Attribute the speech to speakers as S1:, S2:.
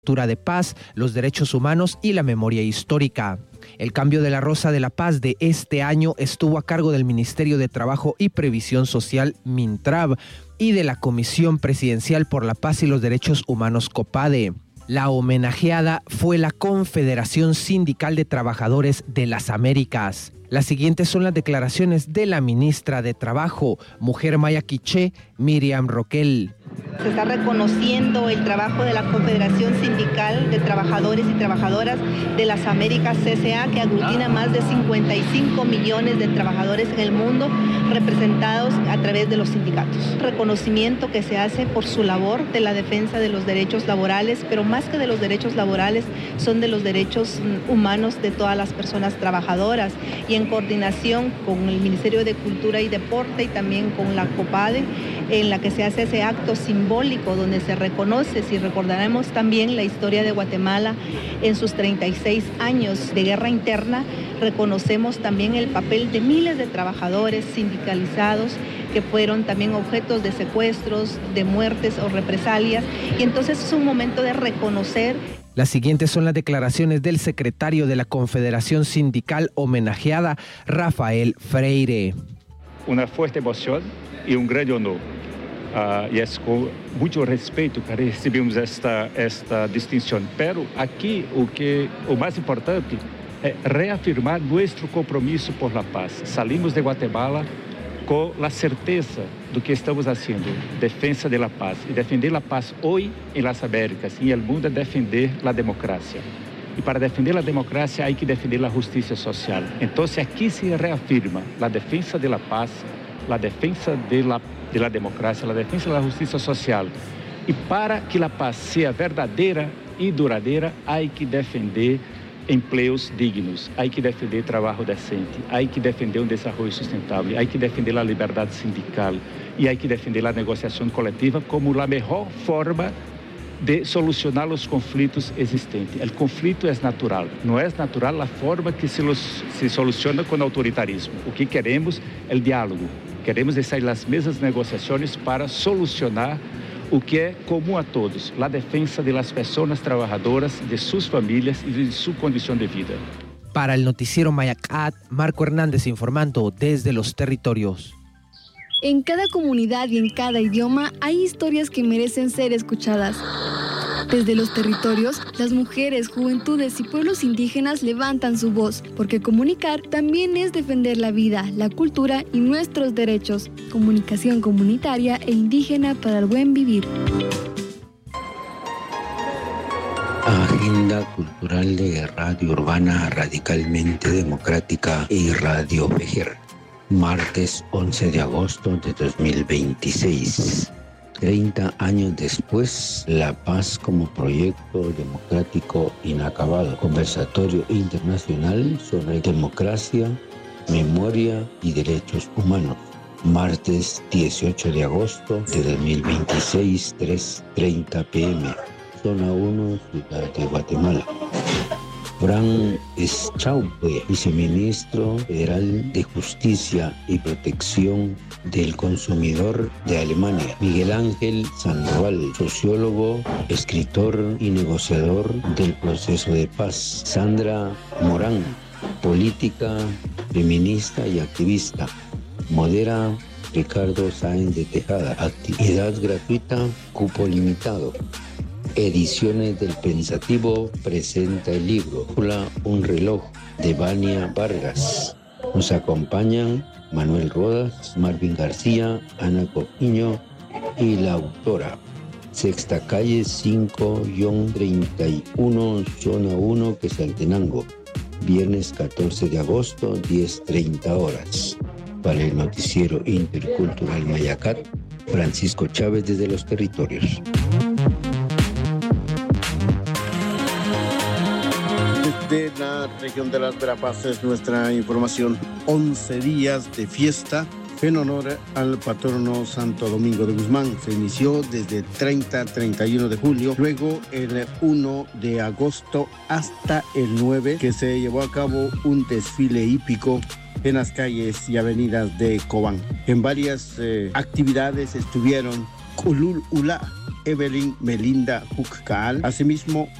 S1: cultura de paz, los derechos humanos y la memoria histórica. El cambio de la Rosa de la Paz de este año estuvo a cargo del Ministerio de Trabajo y Previsión Social, Mintrav, y de la Comisión Presidencial por la Paz y los Derechos Humanos, COPADE. La homenajeada fue la Confederación Sindical de Trabajadores de las Américas. Las siguientes son las declaraciones de la ministra de Trabajo, mujer maya quiché, Miriam Roquel.
S2: Se está reconociendo el trabajo de la Confederación Sindical de Trabajadores y Trabajadoras de las Américas, CSA, que aglutina más de 55 millones de trabajadores en el mundo, representados a través de los sindicatos. Reconocimiento que se hace por su labor de la defensa de los derechos laborales, pero más que de los derechos laborales, son de los derechos humanos de todas las personas trabajadoras, y en coordinación con el Ministerio de Cultura y Deporte y también con la COPADE, en la que se hace ese acto simbólico donde se reconoce, si recordaremos también la historia de Guatemala en sus 36 años de guerra interna, reconocemos también el papel de miles de trabajadores sindicalizados que fueron también objetos de secuestros, de muertes o represalias, y entonces es un momento de reconocer.
S1: Las siguientes son las declaraciones del secretario de la Confederación Sindical homenajeada, Rafael Freire.
S3: Una fuerte emoción y un gran honor. E é com muito respeito que recebemos esta distinção. Pero aqui o mais importante é reafirmar nosso compromisso por la paz. Salimos de Guatemala com a certeza do que estamos fazendo, defesa da paz. E defender a paz hoje em las Américas e no mundo é defender a democracia. E para defender a democracia há que defender a justiça social. Então, aqui se reafirma a defesa da paz, a defesa de la democracia, la defensa de la justicia social. Y para que la paz sea verdadera y duradera, hay que defender empleos dignos, hay que defender trabajo decente, hay que defender un desarrollo sustentable, hay que defender la libertad sindical y hay que defender la negociación colectiva como la mejor forma de solucionar los conflictos existentes. El conflicto es natural, no es natural la forma que se soluciona con autoritarismo. O que queremos é o diálogo. Queremos estar nas mesmas negociações para solucionar o que é comum a todos, a defesa das pessoas trabalhadoras, de suas famílias e de sua condição de vida.
S1: Para el noticiero Mayacat, Marco Hernández informando desde los territorios.
S4: En cada comunidad y en cada idioma hay historias que merecen ser escuchadas. Desde los territorios, las mujeres, juventudes y pueblos indígenas levantan su voz, porque comunicar también es defender la vida, la cultura y nuestros derechos. Comunicación comunitaria e indígena para el buen vivir.
S5: Agenda cultural de Radio Urbana Radicalmente Democrática y Radio Vejer. Martes 11 de agosto de 2026. 30 años después, la paz como proyecto democrático inacabado. Conversatorio internacional sobre democracia, memoria y derechos humanos. Martes 18 de agosto de 2026, 3:30 p.m. Zona 1, Ciudad de Guatemala. Fran Schaupe, viceministro federal de Justicia y Protección del Consumidor de Alemania. Miguel Ángel Sandoval, sociólogo, escritor y negociador del proceso de paz. Sandra Morán, política, feminista y activista. Modera Ricardo Sáenz de Tejada. Actividad gratuita, cupo limitado. Ediciones del Pensativo presenta el libro Un reloj de Vania Vargas. Nos acompañan Manuel Rodas, Marvin García, Ana Coquiño y la autora. Sexta Calle 5-31, Zona 1, Quesaltenango. Viernes 14 de agosto, 10:30 horas. Para el noticiero intercultural Mayacat, Francisco Chávez desde los territorios.
S6: De la región de las Verapaces, nuestra información. 11 días de fiesta en honor al patrono Santo Domingo de Guzmán. Se inició desde 30-31 de julio, luego el 1 de agosto hasta el 9, que se llevó a cabo un desfile hípico en las calles y avenidas de Cobán. En varias actividades estuvieron Kulul Ula, Evelyn Melinda Huckal. Asimismo,